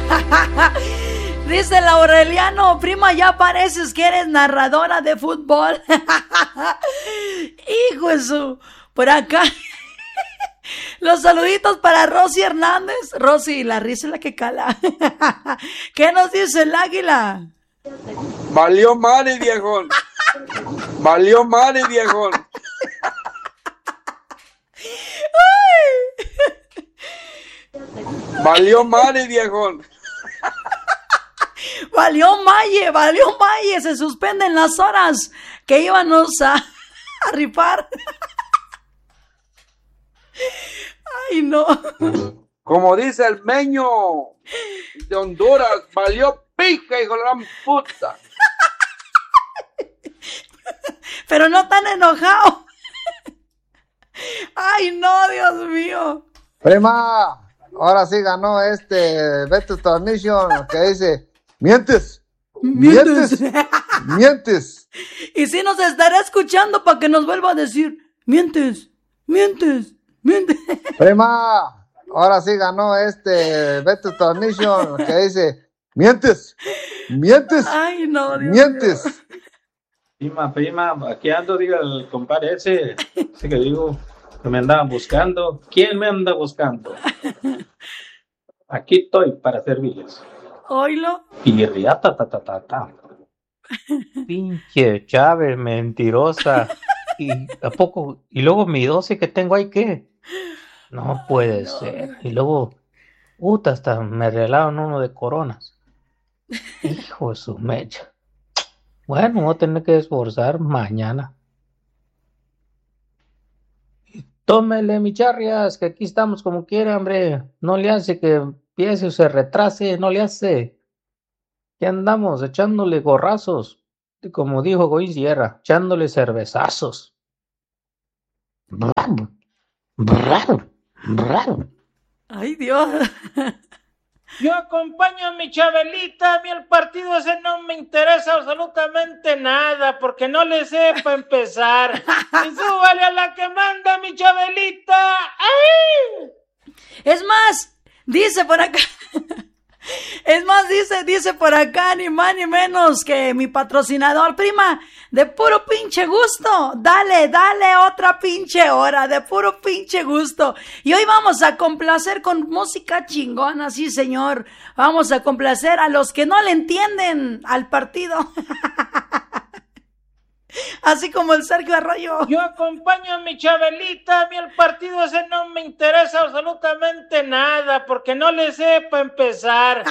Dice el Aureliano, prima, ya pareces que eres narradora de fútbol. Hijo de su... Por acá... Los saluditos para Rosy Hernández. Rosy, la risa es la que cala. ¿Qué nos dice el águila? Valió madre, viejón. Valió madre, viejón. Valió madre, viejón. Valió Maye. Se suspenden las horas que íbamos a rifar. Ay, no. Como dice el meño de Honduras, valió pica, hijo de la gran puta. Pero no tan enojado. Ay, no, Dios mío. Prima, ahora sí ganó Beto Transmission, que dice, mientes. Y sí nos estará escuchando para que nos vuelva a decir, mientes. Prima, ahora sí ganó Beto Transmission, que dice, mientes. Ay, no, Dios mientes. mío. Prima, aquí ando, diga el compadre ese que digo que me andaban buscando. ¿Quién me anda buscando? Aquí estoy para servirles. Oílo. Y riata, ta. Pinche Chávez, mentirosa. ¿Y a poco? Y luego mi 12 que tengo ahí, ¿qué? No puede ser. Y luego, hasta me regalaron uno de coronas. Hijo de su mecha. Bueno, voy a tener que esforzar mañana. Tómele, mi charrias, que aquí estamos como quiera, hombre. No le hace que empiece o se retrase, no le hace. Que andamos echándole gorrazos. Y como dijo Goin Sierra, echándole cervezazos. Ay, Dios. Yo acompaño a mi Chabelita, a mí el partido ese no me interesa absolutamente nada, porque no le sé para empezar. Y súbale a la que manda, mi Chabelita. ¡Ay! Es más, dice por acá. Es más, dice por acá, ni más ni menos que mi patrocinador, prima, de puro pinche gusto. Dale otra pinche hora, de puro pinche gusto. Y hoy vamos a complacer con música chingona, sí señor. Vamos a complacer a los que no le entienden al partido. Así como el Sergio Arroyo. Yo acompaño a mi Chabelita, a mí el partido ese no me interesa absolutamente nada, porque no le sé para empezar.